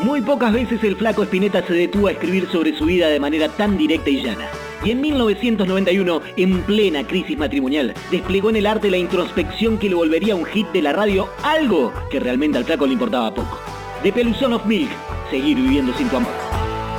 Muy pocas veces el flaco Spinetta se detuvo a escribir sobre su vida de manera tan directa y llana. Y en 1991, en plena crisis matrimonial, desplegó en el arte la introspección que le volvería un hit de la radio, algo que realmente al flaco le importaba poco. The Peluzón of Milk, seguir viviendo sin tu amor.